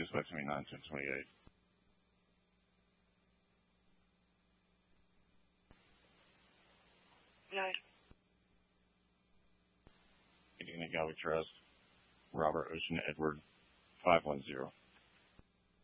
529, 1028. No. Indiana Galway Trust, Robert Ocean Edward, 510.